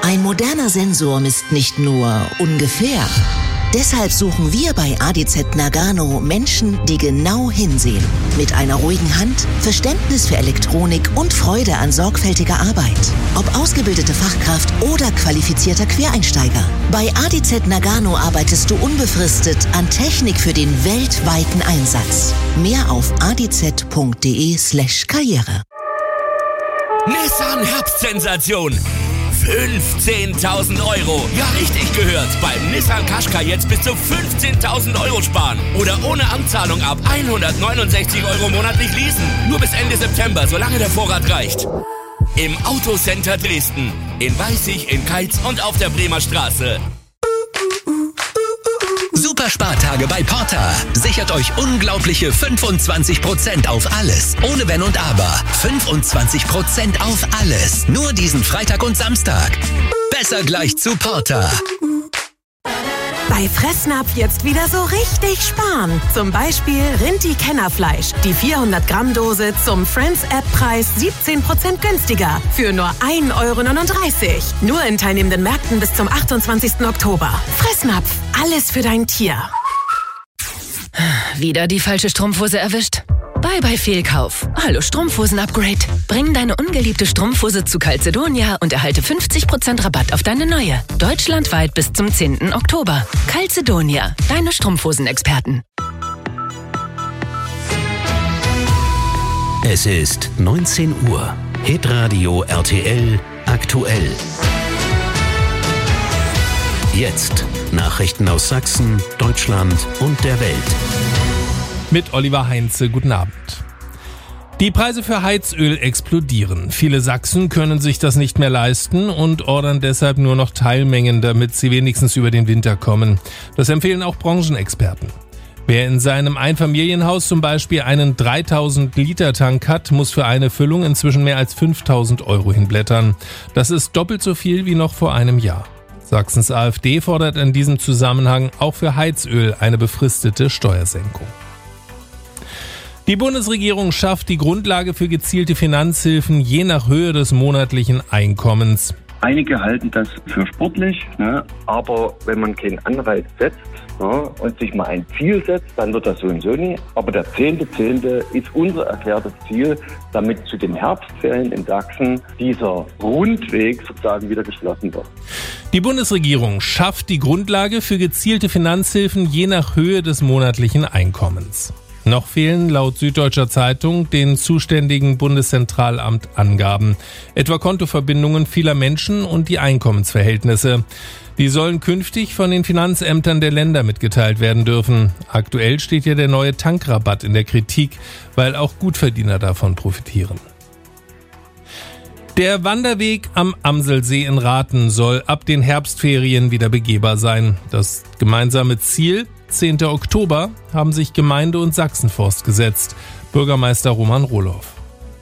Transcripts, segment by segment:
Ein moderner Sensor misst nicht nur ungefähr. Deshalb suchen wir bei ADZ Nagano Menschen, die genau hinsehen. Mit einer ruhigen Hand, Verständnis für Elektronik und Freude an sorgfältiger Arbeit. Ob ausgebildete Fachkraft oder qualifizierter Quereinsteiger. Bei ADZ Nagano arbeitest du unbefristet an Technik für den weltweiten Einsatz. Mehr auf adz.de/Karriere. Nissan Herbstsensation. 15.000 €. Ja, richtig gehört. Beim Nissan Qashqai jetzt bis zu 15.000 € sparen. Oder ohne Anzahlung ab 169 € monatlich leasen. Nur bis Ende September, solange der Vorrat reicht. Im Autocenter Dresden. In Weißig, in Keitz und auf der Bremer Straße. Superspartage bei Porter. Sichert euch unglaubliche 25% auf alles. Ohne Wenn und Aber. 25% auf alles. Nur diesen Freitag und Samstag. Besser gleich zu Porter. Bei Fressnapf jetzt wieder so richtig sparen. Zum Beispiel Rinti-Kennerfleisch. Die 400-Gramm-Dose zum Friends-App-Preis 17% günstiger. Für nur 1,39 €. Nur in teilnehmenden Märkten bis zum 28. Oktober. Fressnapf. Alles für dein Tier. Wieder die falsche Strumpfhose erwischt? Bye Fehlkauf. Hallo Strumpfhosen-Upgrade. Bring deine ungeliebte Strumpfhose zu Calzedonia und erhalte 50% Rabatt auf deine neue. Deutschlandweit bis zum 10. Oktober. Calzedonia, deine Strumpfhosen-Experten. Es ist 19 Uhr. Hitradio RTL aktuell. Jetzt Nachrichten aus Sachsen, Deutschland und der Welt. Mit Oliver Heinze, guten Abend. Die Preise für Heizöl explodieren. Viele Sachsen können sich das nicht mehr leisten und ordern deshalb nur noch Teilmengen, damit sie wenigstens über den Winter kommen. Das empfehlen auch Branchenexperten. Wer in seinem Einfamilienhaus zum Beispiel einen 3000-Liter-Tank hat, muss für eine Füllung inzwischen mehr als 5.000 € hinblättern. Das ist doppelt so viel wie noch vor einem Jahr. Sachsens AfD fordert in diesem Zusammenhang auch für Heizöl eine befristete Steuersenkung. Die Bundesregierung schafft die Grundlage für gezielte Finanzhilfen je nach Höhe des monatlichen Einkommens. Einige halten das für sportlich, aber wenn man keinen Anreiz setzt und sich mal ein Ziel setzt, dann wird das so und so nie. Aber der 10.10. ist unser erklärtes Ziel, damit zu den Herbstferien in Sachsen dieser Rundweg sozusagen wieder geschlossen wird. Die Bundesregierung schafft die Grundlage für gezielte Finanzhilfen je nach Höhe des monatlichen Einkommens. Noch fehlen laut Süddeutscher Zeitung den zuständigen Bundeszentralamt Angaben, etwa Kontoverbindungen vieler Menschen und die Einkommensverhältnisse. Die sollen künftig von den Finanzämtern der Länder mitgeteilt werden dürfen. Aktuell steht ja der neue Tankrabatt in der Kritik, weil auch Gutverdiener davon profitieren. Der Wanderweg am Amselsee in Rathen soll ab den Herbstferien wieder begehbar sein. Das gemeinsame Ziel, 10. Oktober, haben sich Gemeinde und Sachsenforst gesetzt. Bürgermeister Roman Rohloff.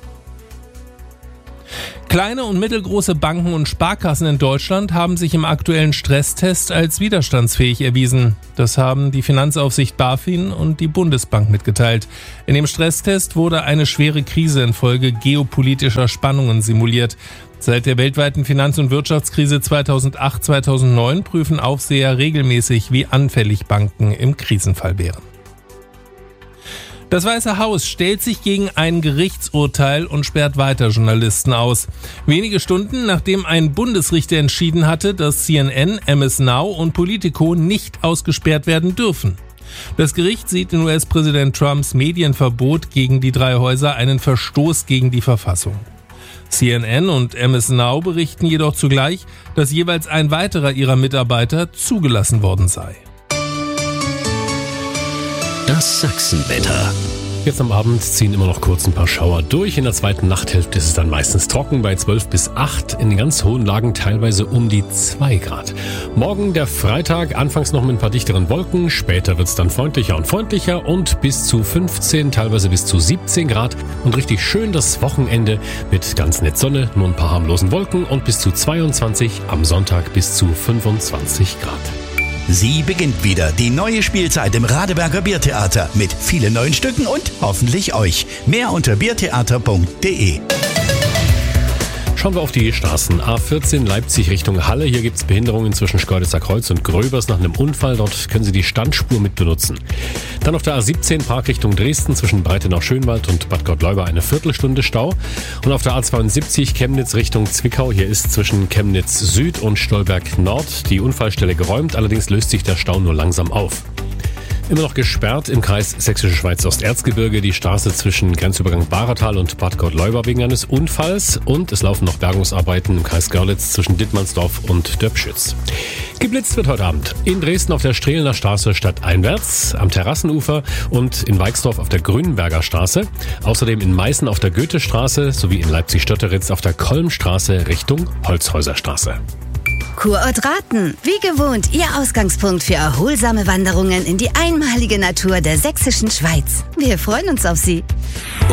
Kleine und mittelgroße Banken und Sparkassen in Deutschland haben sich im aktuellen Stresstest als widerstandsfähig erwiesen. Das haben die Finanzaufsicht BaFin und die Bundesbank mitgeteilt. In dem Stresstest wurde eine schwere Krise infolge geopolitischer Spannungen simuliert. Seit der weltweiten Finanz- und Wirtschaftskrise 2008-2009 prüfen Aufseher regelmäßig, wie anfällig Banken im Krisenfall wären. Das Weiße Haus stellt sich gegen ein Gerichtsurteil und sperrt weiter Journalisten aus. Wenige Stunden nachdem ein Bundesrichter entschieden hatte, dass CNN, MS Now und Politico nicht ausgesperrt werden dürfen. Das Gericht sieht in US-Präsident Trumps Medienverbot gegen die drei Häuser einen Verstoß gegen die Verfassung. CNN und MS Now berichten jedoch zugleich, dass jeweils ein weiterer ihrer Mitarbeiter zugelassen worden sei. Das Sachsenwetter. Jetzt am Abend ziehen immer noch kurz ein paar Schauer durch. In der zweiten Nachthälfte ist es dann meistens trocken bei 12 bis 8. In den ganz hohen Lagen teilweise um die 2 Grad. Morgen der Freitag, anfangs noch mit ein paar dichteren Wolken. Später wird es dann freundlicher und bis zu 15, teilweise bis zu 17 Grad. Und richtig schön das Wochenende mit ganz nett Sonne, nur ein paar harmlosen Wolken und bis zu 22, am Sonntag bis zu 25 Grad. Sie beginnt wieder, die neue Spielzeit im Radeberger Biertheater mit vielen neuen Stücken und hoffentlich euch. Mehr unter biertheater.de. Schauen wir auf die Straßen. A14 Leipzig Richtung Halle. Hier gibt es Behinderungen zwischen Schkeuditzer Kreuz und Gröbers nach einem Unfall. Dort können Sie die Standspur mit benutzen. Dann auf der A17 Park Richtung Dresden zwischen Breitenau-Schönwald und Bad Gottleuba eine Viertelstunde Stau. Und auf der A72 Chemnitz Richtung Zwickau. Hier ist zwischen Chemnitz Süd und Stolberg Nord die Unfallstelle geräumt. Allerdings löst sich der Stau nur langsam auf. Immer noch gesperrt im Kreis Sächsische Schweiz-Osterzgebirge die Straße zwischen Grenzübergang Bahratal und Bad Gottleuba wegen eines Unfalls. Und es laufen noch Bergungsarbeiten im Kreis Görlitz zwischen Dittmannsdorf und Döpschütz. Geblitzt wird heute Abend in Dresden auf der Strehlener Straße stadteinwärts, am Terrassenufer und in Weixdorf auf der Grünenberger Straße. Außerdem in Meißen auf der Goethestraße sowie in Leipzig-Stötteritz auf der Kolmstraße Richtung Holzhäuserstraße. Kurort Raten. Wie gewohnt, Ihr Ausgangspunkt für erholsame Wanderungen in die einmalige Natur der sächsischen Schweiz. Wir freuen uns auf Sie.